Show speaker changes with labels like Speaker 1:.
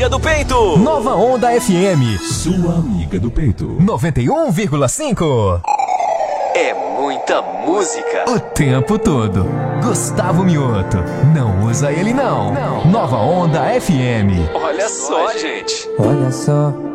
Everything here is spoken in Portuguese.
Speaker 1: amiga do peito.
Speaker 2: Nova Onda FM.
Speaker 3: Sua amiga do peito.
Speaker 2: 91,5.
Speaker 1: É muita música.
Speaker 2: O tempo todo. Gustavo Mioto. Não usa ele não. Nova Onda FM.
Speaker 1: Olha só, gente.
Speaker 4: Olha só.